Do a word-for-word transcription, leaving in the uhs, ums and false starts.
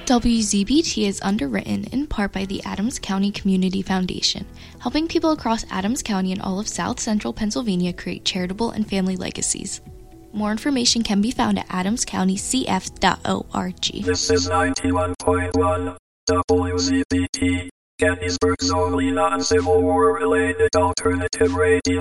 W Z B T is underwritten in part by the Adams County Community Foundation, helping people across Adams County and all of South Central Pennsylvania create charitable and family legacies. More information can be found at adams county c f dot org. This is ninety-one point one W Z B T, Gettysburg's only non-Civil War-related alternative radio.